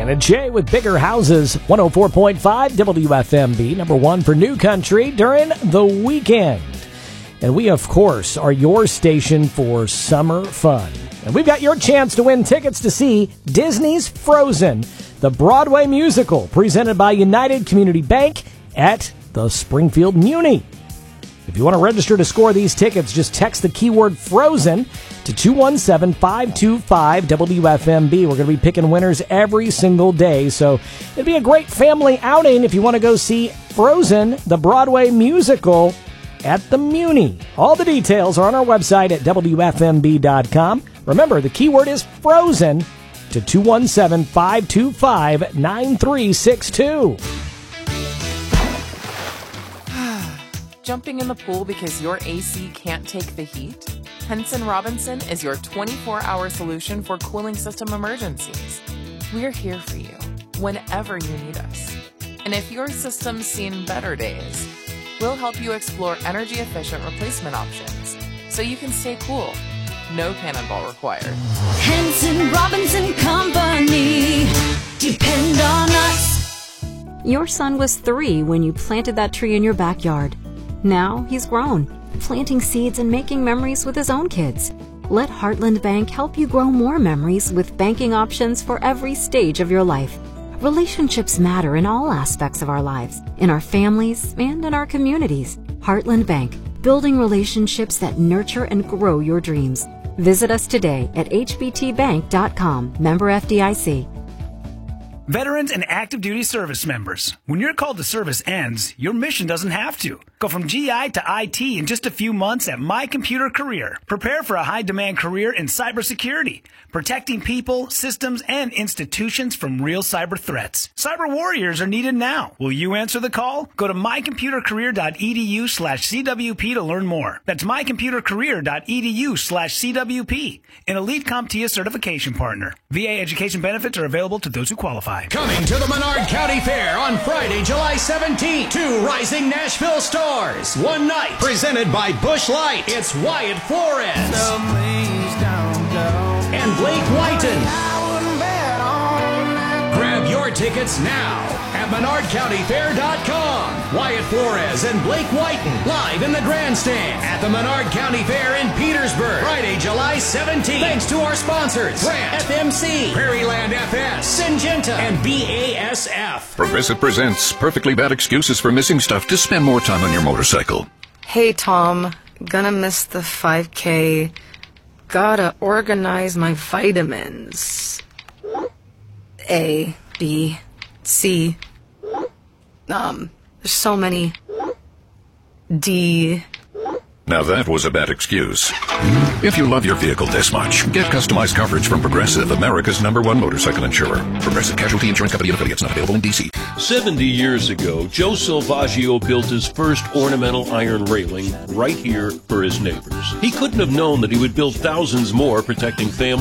And Jay with Bigger Houses, 104.5 WFMB, number one for New Country during the weekend. And we, of course, are your station for summer fun. And we've got your chance to win tickets to see Disney's Frozen, the Broadway musical, presented by United Community Bank at the Springfield Muni. If you want to register to score these tickets, just text the keyword Frozen to 217-525-WFMB. We're going to be picking winners every single day, so it'd be a great family outing if you want to go see Frozen, the Broadway musical, at the Muni. All the details are on our website at WFMB.com. Remember, the keyword is Frozen to 217-525-9362. Jumping in the pool because your AC can't take the heat? Henson Robinson is your 24-hour solution for cooling system emergencies. We're here for you whenever you need us. And if your system's seen better days, we'll help you explore energy-efficient replacement options so you can stay cool. No cannonball required. Henson Robinson Company. Depend on us. Your son was 3 when you planted that tree in your backyard. Now he's grown, planting seeds and making memories with his own kids. Let Heartland Bank help you grow more memories with banking options for every stage of your life. Relationships matter in all aspects of our lives, in our families and in our communities. Heartland Bank, building relationships that nurture and grow your dreams. Visit us today at hbtbank.com, member FDIC. Veterans and active duty service members, when your call to service ends, your mission doesn't have to. Go from GI to IT in just a few months at My Computer Career. Prepare for a high-demand career in cybersecurity, protecting people, systems, and institutions from real cyber threats. Cyber warriors are needed now. Will you answer the call? Go to mycomputercareer.edu/CWP to learn more. That's mycomputercareer.edu/CWP, an Elite CompTIA certification partner. VA education benefits are available to those who qualify. Coming to the Menard County Fair on Friday, July 17th. 2 rising Nashville stars. One night. Presented by Busch Light. It's Wyatt Flores. And Blake Whiten. Grab your tickets now at MenardCountyFair.com. Wyatt Flores and Blake Whiten live in the grandstand at the Menard County Fair in Petersburg. Friday, July 17th. Thanks to our sponsors, Grant, FMC, Prairieland FS, Syngenta, and BASF. Progressive presents Perfectly Bad Excuses for Missing Stuff to spend more time on your motorcycle. Hey, Tom. Gonna miss the 5K. Gotta organize my vitamins. A, B, C. There's so many. D. Now that was a bad excuse. If you love your vehicle this much, get customized coverage from Progressive, America's #1 motorcycle insurer. Progressive Casualty Insurance Company and affiliates, not available in D.C. 70 years ago, Joe Silvaggio built his first ornamental iron railing right here for his neighbors. He couldn't have known that he would build thousands more protecting families